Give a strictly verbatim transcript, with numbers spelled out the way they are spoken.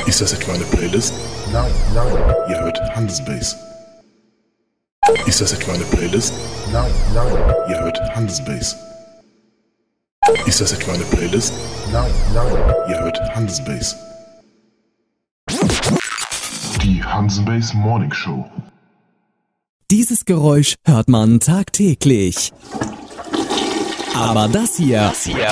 Ist das etwa eine Playlist? Nein, nein, Ihr hört Handelsbase. Ist das etwa eine Playlist? nein, nein, Ihr hört Handelsbase. Ist das etwa eine Playlist? nein, nein. Ihr hört Handelsbase. Die Hansenbase Morning Show. Dieses Geräusch hört man tagtäglich. Aber das hier, Das hier